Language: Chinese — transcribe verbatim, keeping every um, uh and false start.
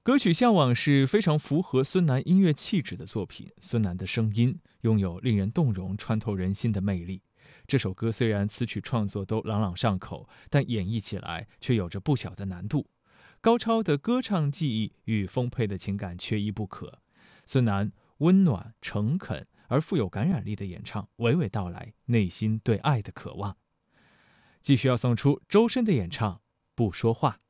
歌曲《向往》是非常符合孙楠音乐气质的作品。孙楠的声音拥有令人动容、穿透人心的魅力。这首歌虽然词曲创作都朗朗上口，但演绎起来却有着不小的难度。高超的歌唱技艺与丰沛的情感缺一不可。孙楠温暖、诚恳而富有感染力的演唱，娓娓道来内心对爱的渴望。继续要送出周深的演唱《不说话》。